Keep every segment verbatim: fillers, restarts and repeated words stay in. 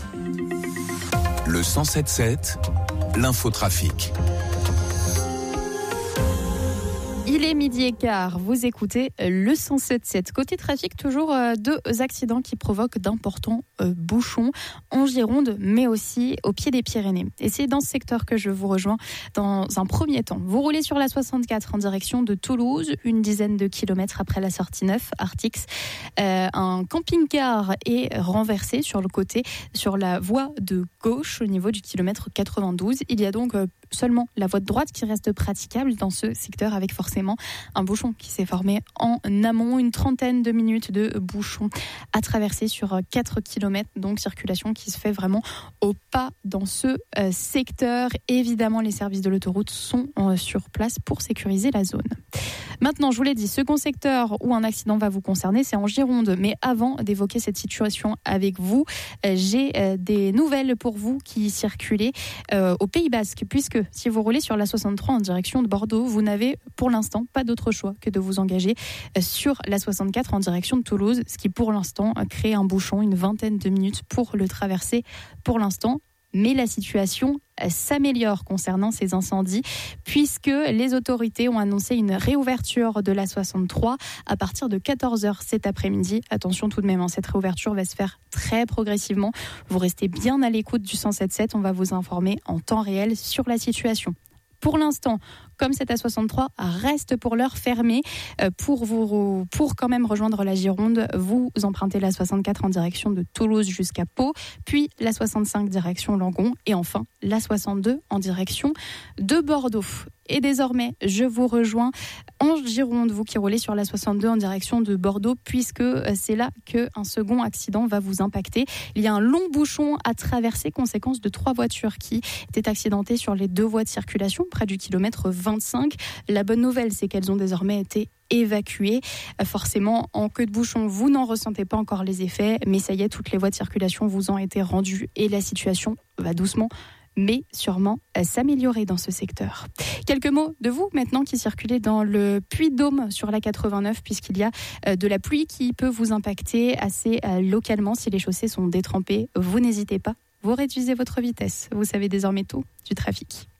Le cent sept sept, l'infotrafic. Il est midi et quart, vous écoutez le cent sept sept. Côté trafic, toujours deux accidents qui provoquent d'importants bouchons en Gironde, mais aussi au pied des Pyrénées. Et c'est dans ce secteur que je vous rejoins dans un premier temps. Vous roulez sur la soixante-quatre en direction de Toulouse, une dizaine de kilomètres après la sortie neuf, Artix. Euh, un camping-car est renversé sur le côté, sur la voie de gauche, au niveau du kilomètre quatre-vingt-douze. Il y a donc seulement la voie de droite qui reste praticable dans ce secteur, avec forcément un bouchon qui s'est formé en amont, une trentaine de minutes de bouchon à traverser sur quatre kilomètres, donc circulation qui se fait vraiment au pas dans ce euh, secteur. Évidemment, les services de l'autoroute sont euh, sur place pour sécuriser la zone. Maintenant, je vous l'ai dit, second secteur où un accident va vous concerner, c'est en Gironde. Mais avant d'évoquer cette situation avec vous, euh, j'ai euh, des nouvelles pour vous qui circulez euh, au Pays Basque, puisque si vous roulez sur la soixante-trois en direction de Bordeaux, vous n'avez pour l'instant pas d'autre choix que de vous engager euh, sur la soixante-quatre en direction de Toulouse, ce qui pour l'instant crée un bouchon, une vingtaine de minutes pour le traverser pour l'instant. Mais la situation s'améliore concernant ces incendies, puisque les autorités ont annoncé une réouverture de la soixante-trois à partir de quatorze heures cet après-midi. Attention tout de même, cette réouverture va se faire très progressivement. Vous restez bien à l'écoute du cent sept sept, on va vous informer en temps réel sur la situation. Pour l'instant, comme cette A soixante-trois reste pour l'heure fermée, pour vous, pour quand même rejoindre la Gironde, vous empruntez la soixante-quatre en direction de Toulouse jusqu'à Pau, puis la soixante-cinq direction Langon et enfin la soixante-deux en direction de Bordeaux. Et désormais, je vous rejoins en Gironde, vous qui roulez sur la soixante-deux en direction de Bordeaux, puisque c'est là qu'un second accident va vous impacter. Il y a un long bouchon à traverser, conséquence de trois voitures qui étaient accidentées sur les deux voies de circulation, près du kilomètre vingt-cinq. La bonne nouvelle, c'est qu'elles ont désormais été évacuées. Forcément, en queue de bouchon, vous n'en ressentez pas encore les effets, mais ça y est, toutes les voies de circulation vous ont été rendues et la situation va doucement mais sûrement s'améliorer dans ce secteur. Quelques mots de vous maintenant qui circulez dans le Puy-de-Dôme sur la quatre-vingt-neuf, puisqu'il y a de la pluie qui peut vous impacter assez localement. Si les chaussées sont détrempées, vous n'hésitez pas, vous réduisez votre vitesse. Vous savez désormais tout du trafic.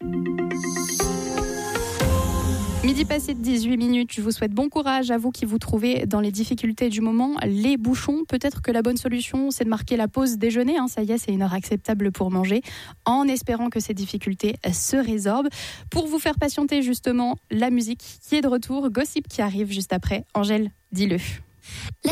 Midi passé de dix-huit minutes, je vous souhaite bon courage à vous qui vous trouvez dans les difficultés du moment, les bouchons. Peut-être que la bonne solution, c'est de marquer la pause déjeuner. Hein, ça y est, c'est une heure acceptable pour manger, en espérant que ces difficultés se résorbent. Pour vous faire patienter justement, la musique qui est de retour, Gossip qui arrive juste après. Angèle, dis-le.